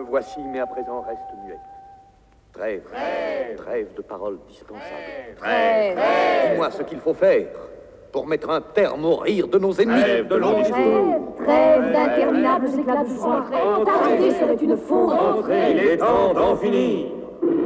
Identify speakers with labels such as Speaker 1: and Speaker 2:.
Speaker 1: voici, mais à présent reste muette. Trêve. Trêve de paroles dispensables.
Speaker 2: Trêve.
Speaker 1: Dis-moi ce qu'il faut faire pour mettre un terme au rire de nos ennemis.
Speaker 3: Trêve de longs discours.
Speaker 2: Trêve d'interminables éclats de joie. T'arrêter serait une faute.
Speaker 3: Il est temps d'en finir.